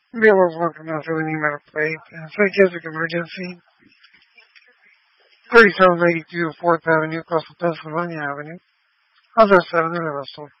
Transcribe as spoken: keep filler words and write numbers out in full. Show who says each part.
Speaker 1: Vehicles welcome after the new metal plate. Uh, psychiatric emergency. thirty-seven eighty-two fourth Avenue, Coastal Pennsylvania Avenue. Other seven in Russell.